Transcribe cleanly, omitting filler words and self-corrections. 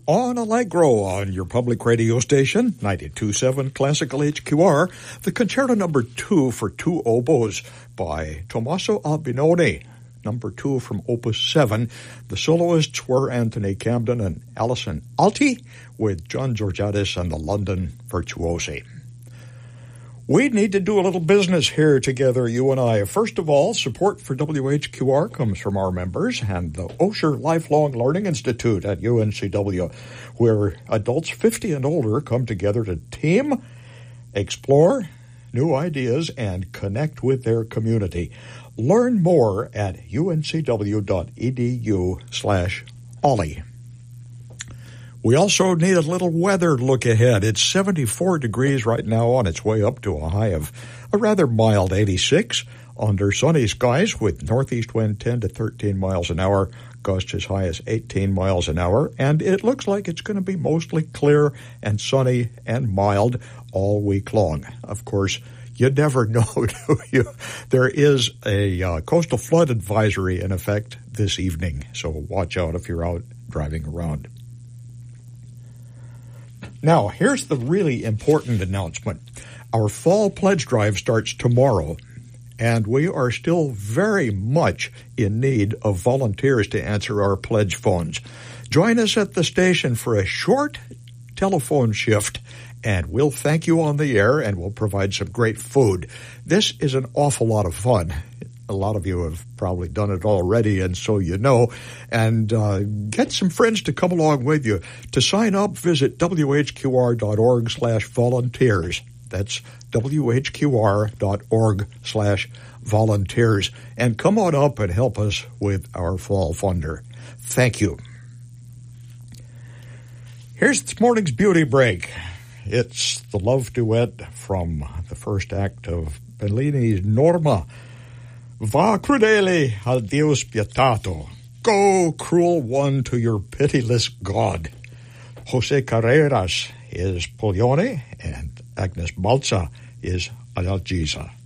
on Allegro on your public radio station, 92.7 Classical HQR, the Concerto No. 2 for two oboes by Tommaso Albinoni, No. 2 from Opus 7. The soloists were Anthony Camden and Alison Alti, with John Georgiadis and the London Virtuosi. We need to do a little business here together, you and I. First of all, support for WHQR comes from our members and the Osher Lifelong Learning Institute at UNCW, where adults 50 and older come together to team, explore new ideas, and connect with their community. Learn more at uncw.edu/OLLIE. We also need a little weather look ahead. It's 74 degrees right now, on its way up to a high of a rather mild 86 under sunny skies with northeast wind 10 to 13 miles an hour, gusts as high as 18 miles an hour, and it looks like it's going to be mostly clear and sunny and mild all week long. Of course, you never know, do you? There is a coastal flood advisory in effect this evening, so watch out if you're out driving around. Now, here's the really important announcement. Our fall pledge drive starts tomorrow, and we are still very much in need of volunteers to answer our pledge phones. Join us at the station for a short telephone shift, and we'll thank you on the air, and we'll provide some great food. This is an awful lot of fun. A lot of you have probably done it already, and so you know. And get some friends to come along with you. To sign up, visit whqr.org/volunteers. That's whqr.org/volunteers. And come on up and help us with our fall funder. Thank you. Here's this morning's beauty break. It's the love duet from the first act of Bellini's Norma. Va crudele al Dio spietato. Go, cruel one, to your pitiless God. Jose Carreras is Polione, and Agnes Balza is Adalgisa.